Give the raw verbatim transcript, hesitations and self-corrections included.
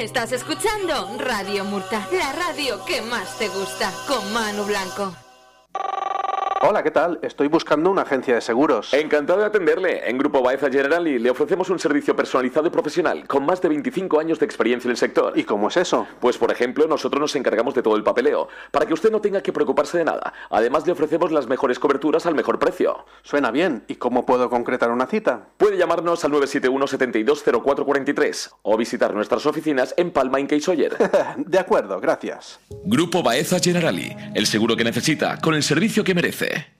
Estás escuchando Radio Murta, la radio que más te gusta, con Manu Blanco. Hola, ¿qué tal? Estoy buscando una agencia de seguros. Encantado de atenderle. En Grupo Baeza Generali le ofrecemos un servicio personalizado y profesional con más de veinticinco años de experiencia en el sector. ¿Y cómo es eso? Pues, por ejemplo, nosotros nos encargamos de todo el papeleo, para que usted no tenga que preocuparse de nada. Además, le ofrecemos las mejores coberturas al mejor precio. Suena bien. ¿Y cómo puedo concretar una cita? Puede llamarnos al nueve siete uno, siete dos, cero cuatro cuatro tres o visitar nuestras oficinas en Palma, Inca y Sóller. De acuerdo, gracias. Grupo Baeza Generali, el seguro que necesita con el servicio que merece.